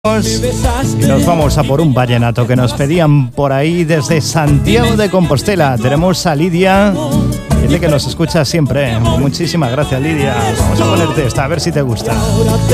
Y nos vamos a por un vallenato que nos pedían por ahí desde Santiago de Compostela. Tenemos a Lidia, dice que nos escucha siempre. Muchísimas gracias, Lidia. Vamos a ponerte esta, a ver si te gusta.